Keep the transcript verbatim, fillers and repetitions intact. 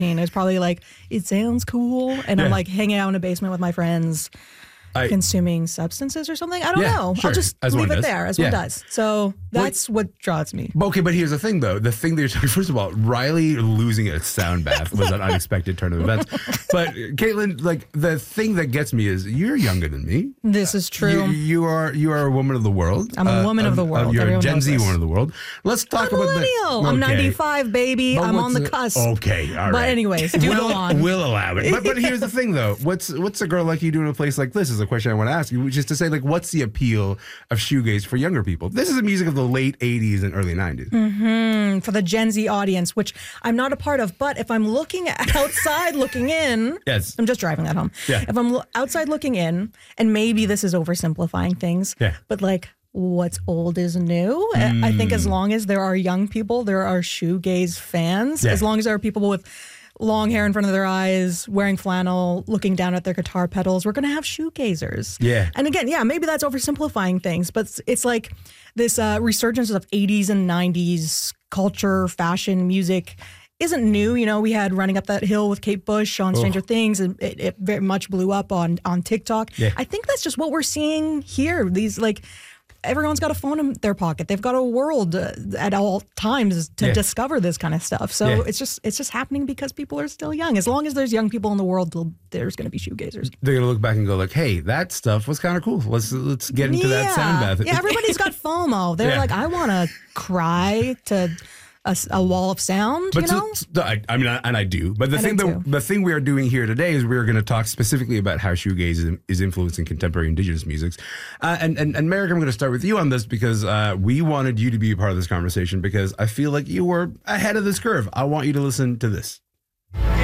It's probably like, it sounds cool. And Yeah. I'm like hanging out in a basement with my friends. I, consuming substances or something. I don't Yeah, know. sure. I'll just As leave one it does. there as Yeah. one does. So that's what draws me. But okay, but here's the thing, though. The thing that you're talking, first of all, Riley losing a sound bath was an unexpected turn of events. But Caitlin, like the thing that gets me is you're younger than me. This is true. You, you are you are a woman of the world. I'm a woman of the world. You're a Everyone Gen knows Z this. woman of the world. Let's talk I'm about millennial. the. I'm okay. ninety-five, baby. But I'm what's on the the- cusp. Okay, all right. But anyways, do we'll, go on. We'll allow it. But, but here's the thing, though. What's what's a girl like you do in a place like this is a question I want to ask you, which is to say, like, what's the appeal of shoegaze for younger people? This is the music of the late eighties and early nineties. Mm-hmm. For the Gen Z audience, which I'm not a part of, but if I'm looking outside looking in, Yes. I'm just driving that home. Yeah. If I'm lo- outside looking in, and maybe this is oversimplifying things, Yeah. but like, what's old is new. Mm. I think as long as there are young people, there are shoegaze fans. Yeah. As long as there are people with long hair in front of their eyes, wearing flannel, looking down at their guitar pedals, we're going to have shoegazers. Yeah. And again, yeah, maybe that's oversimplifying things, but it's, it's like this uh, resurgence of eighties and nineties culture, fashion, music isn't new. You know, we had Running Up That Hill with Kate Bush on Stranger Oh. Things, and it, it very much blew up on, on TikTok. Yeah. I think that's just what we're seeing here. These like, everyone's got a phone in their pocket. They've got a world uh, at all times to Yeah. discover this kind of stuff. So Yeah. it's just it's just happening because people are still young. As long as there's young people in the world, there'll- there's going to be shoegazers. They're gonna look back and go like, "Hey, that stuff was kind of cool. Let's let's get into that sound bath." Yeah, everybody's got FOMO. They're Yeah. like, I want to cry to a, s- a wall of sound, But you to- know? to- I, I mean, I- and I do. But the And thing I that do. the thing we are doing here today is we're going to talk specifically about how shoegaze is, is influencing contemporary indigenous musics. Uh, and and and Merrick, I'm going to start with you on this because uh, we wanted you to be a part of this conversation because I feel like you were ahead of this curve. I want you to listen to this.